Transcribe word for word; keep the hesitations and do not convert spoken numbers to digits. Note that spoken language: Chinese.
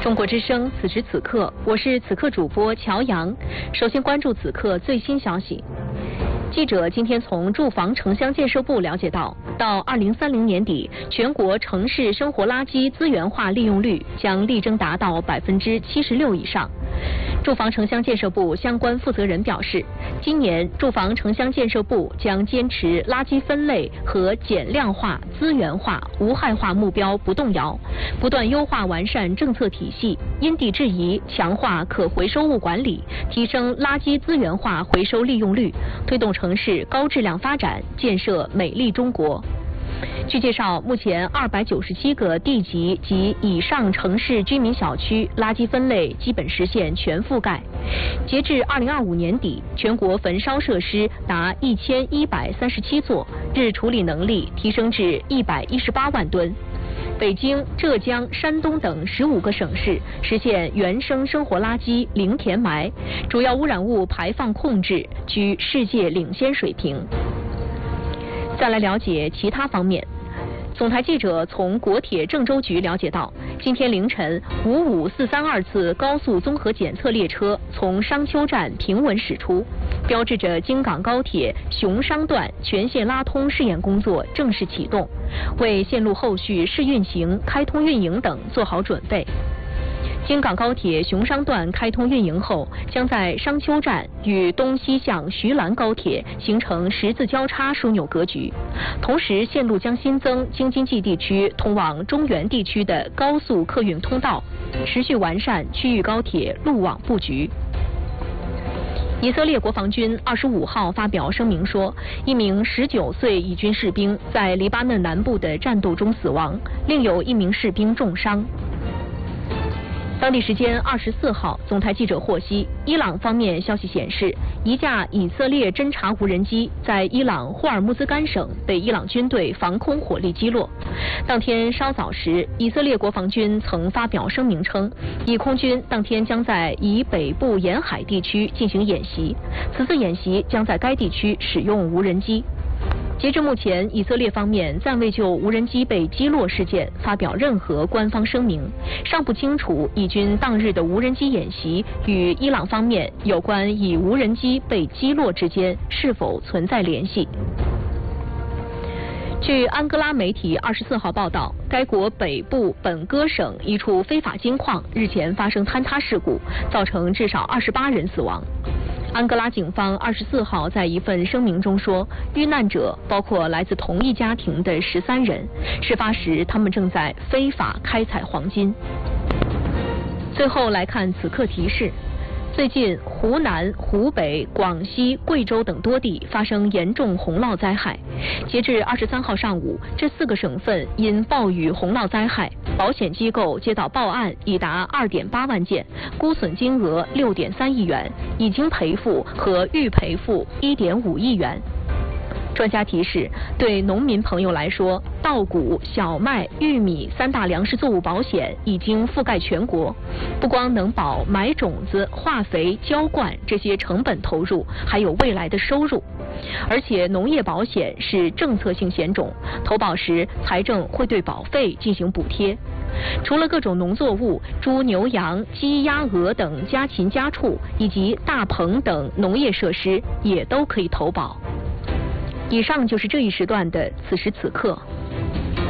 中国之声，此时此刻，我是此刻主播乔阳。首先关注此刻最新消息。记者今天从住房城乡建设部了解到，到二零三零年底，全国城市生活垃圾资源化利用率将力争达到百分之七十六以上。住房城乡建设部相关负责人表示，今年住房城乡建设部将坚持垃圾分类和减量化、资源化、无害化目标不动摇，不断优化完善政策体系，因地制宜强化可回收物管理，提升垃圾资源化回收利用率，推动城市高质量发展，建设美丽中国。据介绍，目前二百九十七个地级及以上城市居民小区垃圾分类基本实现全覆盖。截至二零二五年底，全国焚烧设施达一千一百三十七座，日处理能力提升至一百一十八万吨。北京、浙江、山东等十五个省市实现原生生活垃圾零填埋，主要污染物排放控制居世界领先水平。再来了解其他方面。总台记者从国铁郑州局了解到，今天凌晨五五四三二次高速综合检测列车从商丘站平稳驶出，标志着京港高铁熊商段全线拉通试验工作正式启动，为线路后续试运行、开通运营等做好准备。京港高铁熊商段开通运营后，将在商丘站与东西向徐兰高铁形成十字交叉枢纽格局，同时线路将新增京津冀地区通往中原地区的高速客运通道，持续完善区域高铁路网布局。以色列国防军二十五号发表声明说，一名十九岁以军士兵在黎巴嫩南部的战斗中死亡，另有一名士兵重伤。当地时间二十四号，总台记者获悉，伊朗方面消息显示，一架以色列侦察无人机在伊朗霍尔木兹干省被伊朗军队防空火力击落。当天稍早时，以色列国防军曾发表声明称，以空军当天将在以北部沿海地区进行演习，此次演习将在该地区使用无人机。截至目前，以色列方面暂未就无人机被击落事件发表任何官方声明，尚不清楚以军当日的无人机演习与伊朗方面有关以无人机被击落之间是否存在联系。据安哥拉媒体二十四号报道，该国北部本戈省一处非法金矿日前发生坍塌事故，造成至少二十八人死亡。安哥拉警方二十四号在一份声明中说，遇难者包括来自同一家庭的十三人，事发时他们正在非法开采黄金。最后来看此刻提示。最近，湖南、湖北、广西、贵州等多地发生严重洪涝灾害。截至二十三号上午，这四个省份因暴雨洪涝灾害，保险机构接到报案已达二点八万件，估损金额六点三亿元，已经赔付和预赔付一点五亿元。专家提示，对农民朋友来说，稻谷、小麦、玉米三大粮食作物保险已经覆盖全国，不光能保买种子、化肥、浇灌这些成本投入，还有未来的收入。而且农业保险是政策性险种，投保时财政会对保费进行补贴。除了各种农作物，猪、牛、羊、鸡、鸭、鹅等家禽家畜以及大棚等农业设施也都可以投保。以上就是这一时段的此时此刻。